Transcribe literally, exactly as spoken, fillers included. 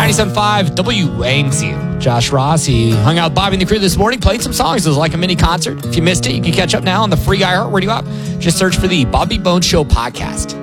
ninety-seven point five W A M C. Josh Ross, he hung out with Bobby and the crew this morning, played some songs. It was like a mini concert. If you missed it, you can catch up now on the free iHeartRadio app. Just search for the Bobby Bones Show podcast.